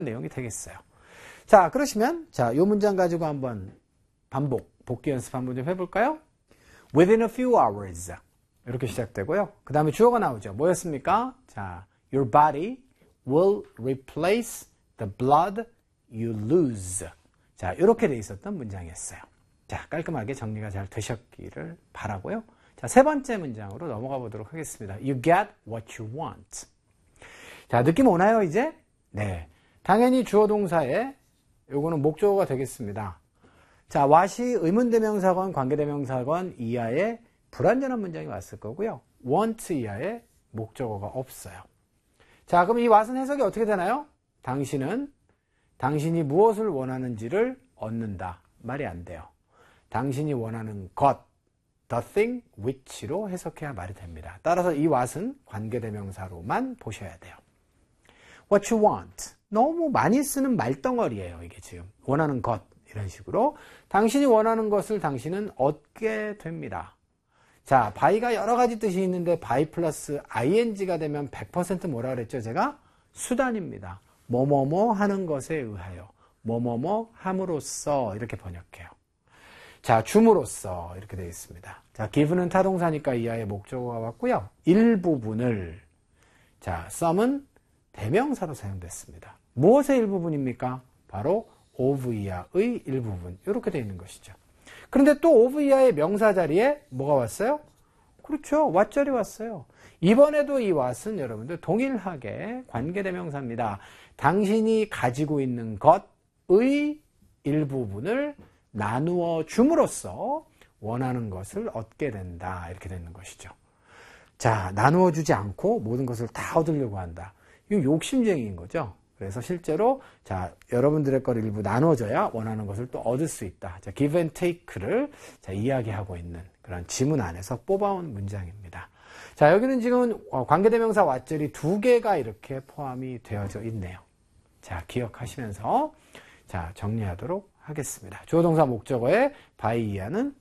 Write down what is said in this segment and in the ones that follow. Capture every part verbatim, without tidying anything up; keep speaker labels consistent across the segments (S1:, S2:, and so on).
S1: 내용이 되겠어요. 자, 그러시면 자, 요 문장 가지고 한번 반복, 복귀 연습 한번 좀 해볼까요? Within a few hours 이렇게 시작되고요. 그 다음에 주어가 나오죠. 뭐였습니까? 자, your body will replace the blood you lose. 자, 이렇게 돼 있었던 문장이었어요. 자, 깔끔하게 정리가 잘 되셨기를 바라고요. 자, 세 번째 문장으로 넘어가 보도록 하겠습니다. You get what you want. 자, 느낌 오나요, 이제? 네. 당연히 주어 동사에 요거는 목적어가 되겠습니다. 자, what이 의문대명사건, 관계대명사건 이하의 불완전한 문장이 왔을 거고요. want 이하의 목적어가 없어요. 자, 그럼 이 what은 해석이 어떻게 되나요? 당신은 당신이 무엇을 원하는지를 얻는다. 말이 안 돼요. 당신이 원하는 것, the thing which로 해석해야 말이 됩니다. 따라서 이 what은 관계대명사로만 보셔야 돼요. What you want. 너무 많이 쓰는 말덩어리예요. 이게 지금 원하는 것 이런 식으로 당신이 원하는 것을 당신은 얻게 됩니다. 자, by가 여러 가지 뜻이 있는데 by 플러스 ing가 되면 백 퍼센트 뭐라 그랬죠? 제가 수단입니다. 뭐뭐뭐 하는 것에 의하여 뭐뭐뭐 함으로써 이렇게 번역해요. 자, 줌으로써 이렇게 되어 있습니다. 자, give는 타동사니까 이하의 목적어가 왔고요. 일부분을 자, some은 대명사로 사용됐습니다. 무엇의 일부분입니까? 바로 of 이하의 일부분. 이렇게 되어 있는 것이죠. 그런데 또 of 이하의 명사 자리에 뭐가 왔어요? 그렇죠. what 자리 왔어요. 이번에도 이 what은 여러분들 동일하게 관계대명사입니다. 당신이 가지고 있는 것의 일부분을 나누어 줌으로써 원하는 것을 얻게 된다. 이렇게 되는 것이죠. 자, 나누어 주지 않고 모든 것을 다 얻으려고 한다. 이거 욕심쟁이인 거죠. 그래서 실제로 자, 여러분들의 걸 일부 나눠줘야 원하는 것을 또 얻을 수 있다. 자, give and take를 자, 이야기하고 있는 그런 지문 안에서 뽑아온 문장입니다. 자, 여기는 지금 관계대명사 왓절이 두 개가 이렇게 포함이 되어져 있네요. 자, 기억하시면서 자, 정리하도록 하겠습니다. 주어동사 목적어의 by 이하는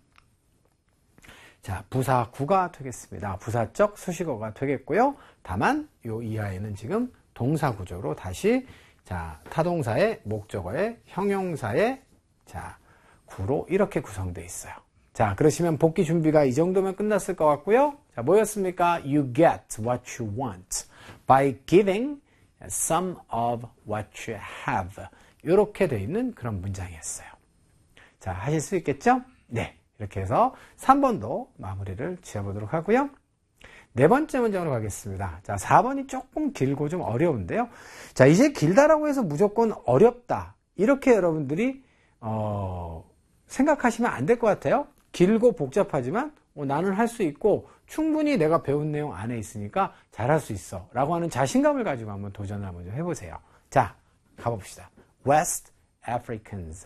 S1: 자, 부사구가 되겠습니다. 부사적 수식어가 되겠고요. 다만 요 이하에는 지금 동사 구조로 다시 자, 타동사의 목적어의 형용사의 자, 구로 이렇게 구성되어 있어요. 자, 그러시면 복귀 준비가 이 정도면 끝났을 것 같고요. 자, 뭐였습니까? You get what you want by giving some of what you have. 이렇게 되어 있는 그런 문장이었어요. 자, 하실 수 있겠죠? 네. 이렇게 해서 삼 번도 마무리를 지어보도록 하고요. 네 번째 문장으로 가겠습니다. 자, 사 번이 조금 길고 좀 어려운데요. 자, 이제 길다라고 해서 무조건 어렵다. 이렇게 여러분들이, 어, 생각하시면 안 될 것 같아요. 길고 복잡하지만, 어, 나는 할 수 있고, 충분히 내가 배운 내용 안에 있으니까 잘할 수 있어. 라고 하는 자신감을 가지고 한번 도전을 한번 좀 해보세요. 자, 가봅시다. West Africans.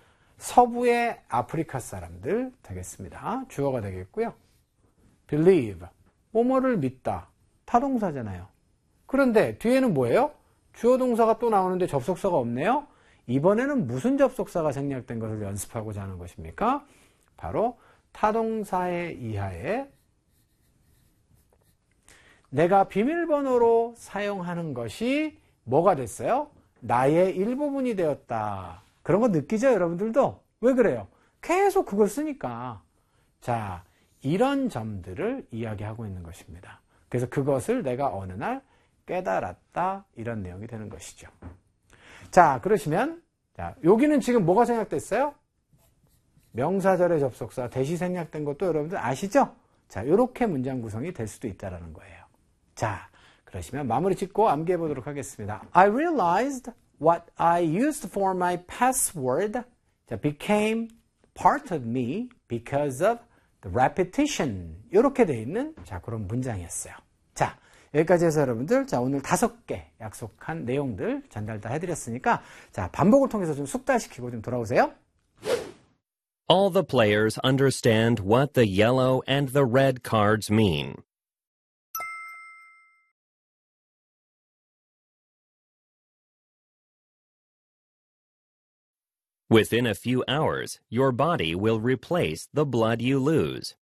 S1: 서부의 아프리카 사람들 되겠습니다. 주어가 되겠고요. Believe. 뭐뭐를 믿다. 타동사잖아요. 그런데 뒤에는 뭐예요? 주어 동사가 또 나오는데 접속사가 없네요. 이번에는 무슨 접속사가 생략된 것을 연습하고자 하는 것입니까? 바로 타동사의 이하에 내가 비밀번호로 사용하는 것이 뭐가 됐어요? 나의 일부분이 되었다. 그런 거 느끼죠, 여러분들도? 왜 그래요? 계속 그걸 쓰니까. 자, 이런 점들을 이야기하고 있는 것입니다. 그래서 그것을 내가 어느 날 깨달았다. 이런 내용이 되는 것이죠. 자, 그러시면 자, 여기는 지금 뭐가 생략됐어요? 명사절의 접속사 대시 생략된 것도 여러분들 아시죠? 자, 이렇게 문장 구성이 될 수도 있다는 거예요. 자, 그러시면 마무리 짓고 암기해 보도록 하겠습니다. I realized what I used for my password became part of me because of the repetition. 이렇게 돼 있는 자, 그런 문장이었어요. 자, 여기까지 해서 여러분들 자, 오늘 다섯 개 약속한 내용들 전달 다 해드렸으니까 자, 반복을 통해서 좀 숙달시키고 좀 돌아오세요.
S2: All the players understand what the yellow and the red cards mean. Within a few hours, your body will replace the blood you lose.